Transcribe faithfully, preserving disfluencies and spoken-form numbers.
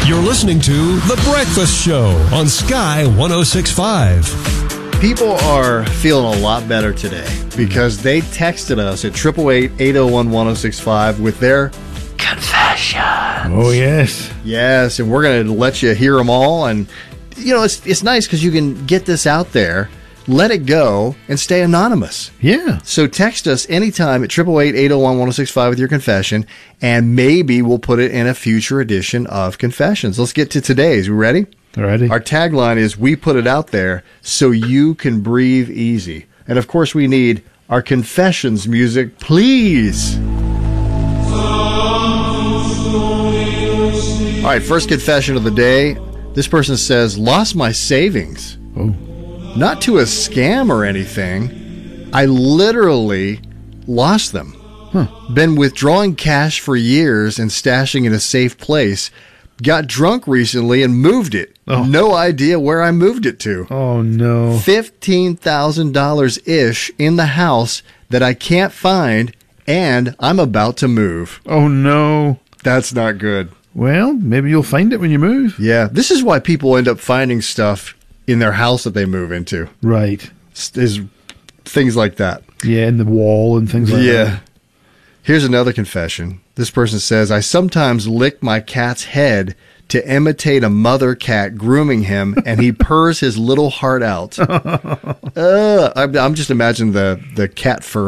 You're listening to The Breakfast Show on Sky one oh six point five. People are feeling a lot better today because they texted us at eight eight eight, eight oh one, one oh six five with their confessions. Oh, yes. Yes, and we're going to let you hear them all. And, you know, it's it's nice because you can get this out there, let it go, and stay anonymous. Yeah. So text us anytime at eight eight eight, eight oh one, one oh six five with your confession, and maybe we'll put it in a future edition of Confessions. Let's get to today's. We ready? Ready. Our tagline is, we put it out there so you can breathe easy. And, of course, we need our confessions music, please. All right, first confession of the day. This person says, lost my savings. Oh. Not to a scam or anything. I literally lost them. Huh. Been withdrawing cash for years and stashing in a safe place. Got drunk recently and moved it. Oh. No idea where I moved it to. Oh, no. fifteen thousand dollars-ish in the house that I can't find, and I'm about to move. Oh, no. That's not good. Well, maybe you'll find it when you move. Yeah, this is why people end up finding stuff in their house that they move into. Right. Is things like that. Yeah, in the wall and things like Yeah. that. Here's another confession. This person says, I sometimes lick my cat's head to imitate a mother cat grooming him, and he purrs his little heart out. uh, I'm, I'm just imagining the, the cat fur